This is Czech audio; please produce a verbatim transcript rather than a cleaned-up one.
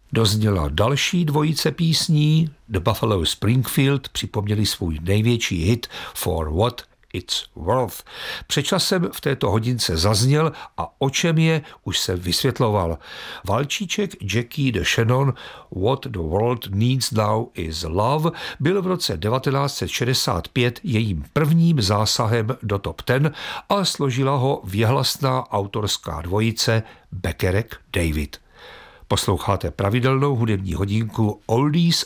Dozněla další dvojice písní. The Buffalo Springfield připomněli svůj největší hit For What It's Worth. Před časem v této hodince zazněl a o čem je, už se vysvětloval. Valčíček Jackie DeShannon What the World Needs Now is Love byl v roce devatenáct set šedesát pět jejím prvním zásahem do top deset a složila ho věhlasná autorská dvojice Beckerek David. Posloucháte pravidelnou hudební hodinku Oldies